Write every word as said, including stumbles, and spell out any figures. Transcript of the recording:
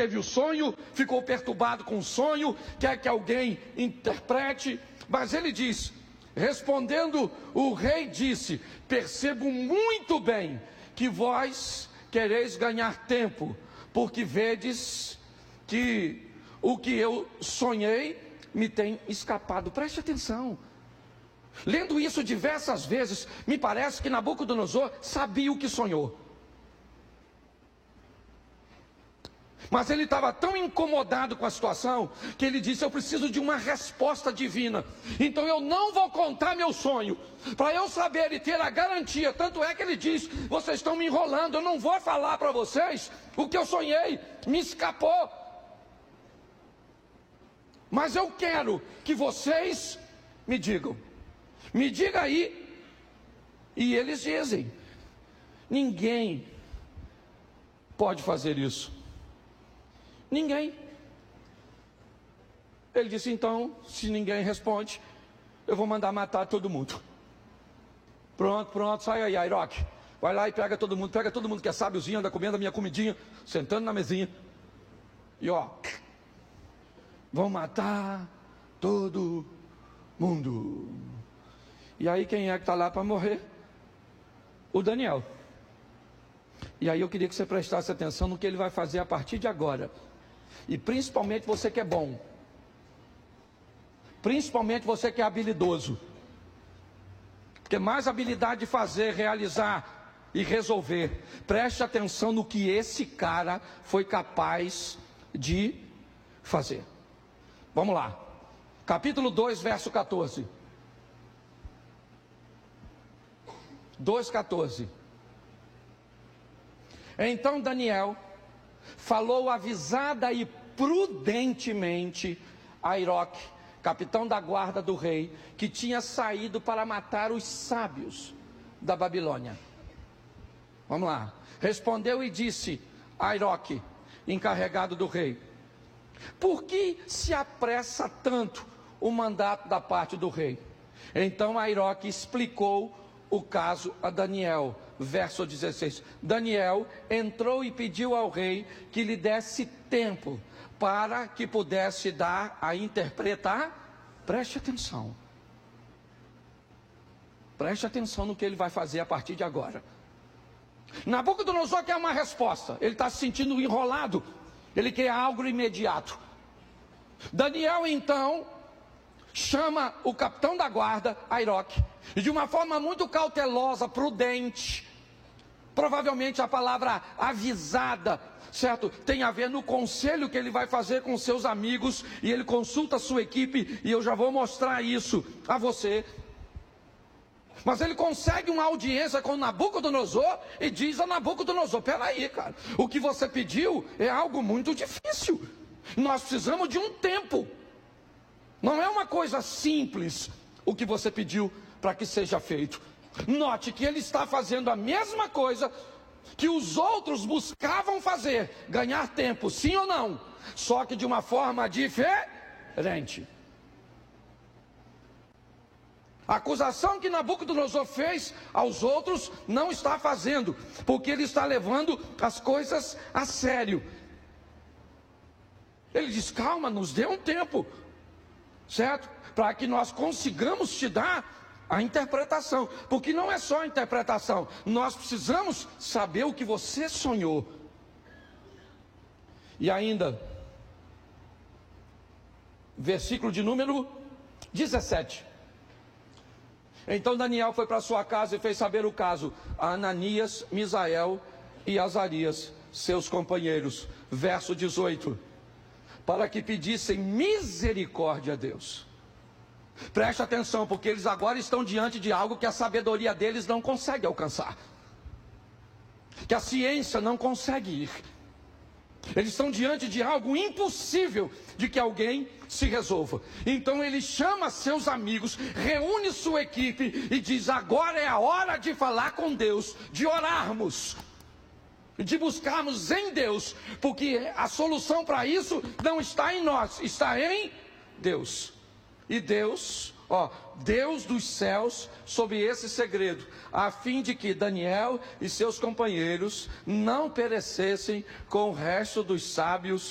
teve o sonho, ficou perturbado com o sonho, quer que alguém interprete, mas ele diz, respondendo, o rei disse: percebo muito bem que vós quereis ganhar tempo, porque vedes que o que eu sonhei me tem escapado. Preste atenção. Lendo isso diversas vezes, me parece que Nabucodonosor sabia o que sonhou. Mas ele estava tão incomodado com a situação, que ele disse: eu preciso de uma resposta divina. Então eu não vou contar meu sonho, para eu saber e ter a garantia. Tanto é que ele diz: vocês estão me enrolando, eu não vou falar para vocês o que eu sonhei, me escapou. Mas eu quero que vocês me digam. Me diga aí. E eles dizem: ninguém pode fazer isso. Ninguém. Ele disse: então, se ninguém responde, eu vou mandar matar todo mundo. Pronto, pronto, sai aí, Airoque. Vai lá e pega todo mundo, pega todo mundo que é sábiozinho, anda comendo a minha comidinha, sentando na mesinha. E ó, vão matar todo mundo. E aí quem é que está lá para morrer? O Daniel. E aí eu queria que você prestasse atenção no que ele vai fazer a partir de agora. E principalmente você que é bom. Principalmente você que é habilidoso. Porque mais habilidade de fazer, realizar e resolver. Preste atenção no que esse cara foi capaz de fazer. Vamos lá. Capítulo dois, verso catorze. dois, catorze. Então Daniel falou avisada e prudentemente a Airoque, capitão da guarda do rei, que tinha saído para matar os sábios da Babilônia. Vamos lá. Respondeu e disse a Airoque, encarregado do rei: por que se apressa tanto o mandato da parte do rei? Então Airoque explicou o caso a Daniel. Verso dezesseis. Daniel entrou e pediu ao rei que lhe desse tempo para que pudesse dar a interpretar. Preste atenção. Preste atenção no que ele vai fazer a partir de agora. Nabucodonosor quer uma resposta. Ele está se sentindo enrolado. Ele quer algo imediato. Daniel então chama o capitão da guarda, Airoque, e de uma forma muito cautelosa, prudente, provavelmente a palavra avisada, certo? Tem a ver no conselho que ele vai fazer com seus amigos, e ele consulta a sua equipe, e eu já vou mostrar isso a você. Mas ele consegue uma audiência com Nabucodonosor e diz a Nabucodonosor: peraí, cara, o que você pediu é algo muito difícil, nós precisamos de um tempo, não é uma coisa simples o que você pediu para que seja feito. Note que ele está fazendo a mesma coisa que os outros buscavam fazer, ganhar tempo, sim ou não, só que de uma forma diferente. A acusação que Nabucodonosor fez aos outros não está fazendo, porque ele está levando as coisas a sério. Ele diz: calma, nos dê um tempo, certo? Para que nós consigamos te dar a interpretação, porque não é só a interpretação, nós precisamos saber o que você sonhou. E ainda, versículo de número dezessete. Então Daniel foi para sua casa e fez saber o caso a Ananias, Misael e Azarias, seus companheiros. Verso dezoito. Para que pedissem misericórdia a Deus. Preste atenção, porque eles agora estão diante de algo que a sabedoria deles não consegue alcançar, que a ciência não consegue ir. Eles estão diante de algo impossível de que alguém se resolva. Então ele chama seus amigos, reúne sua equipe e diz: agora é a hora de falar com Deus, de orarmos, de buscarmos em Deus, porque a solução para isso não está em nós, está em Deus. E Deus, ó, Deus dos céus, sobre esse segredo, a fim de que Daniel e seus companheiros não perecessem com o resto dos sábios